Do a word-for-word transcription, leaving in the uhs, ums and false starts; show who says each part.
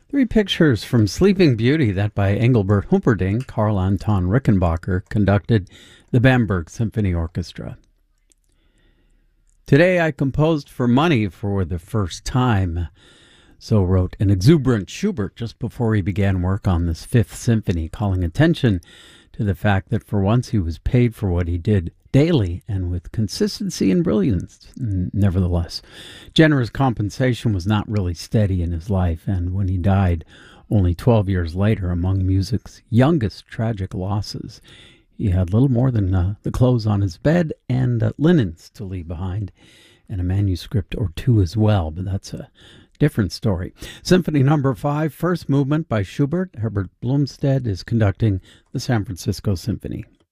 Speaker 1: Three pictures from Sleeping Beauty, that by Engelbert Humperdinck. Karl Anton Rickenbacker conducted the Bamberg Symphony Orchestra. Today I composed for money for the first time, so wrote an exuberant Schubert just before he began work on this Fifth Symphony, calling attention to the fact that for once he was paid for what he did daily and with consistency and brilliance. Nevertheless, generous compensation was not really steady in his life, and when he died only twelve years later, among music's youngest tragic losses, he had little more than uh, the clothes on his bed and uh, linens to leave behind, and a manuscript or two as well, but that's a different story. Symphony number five, first movement by Schubert. Herbert Blomstedt is conducting the San Francisco Symphony.